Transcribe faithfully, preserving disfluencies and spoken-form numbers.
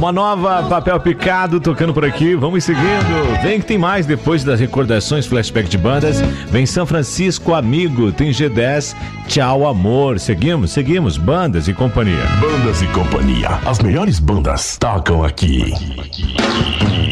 Alma Nova, Papel Picado, tocando por aqui. Vamos seguindo. Vem que tem mais depois das recordações, flashback de bandas. Vem São Francisco Amigo, tem G dez, Tchau Amor. Seguimos, seguimos. Bandas e Companhia. Bandas e Companhia. As melhores bandas tocam aqui.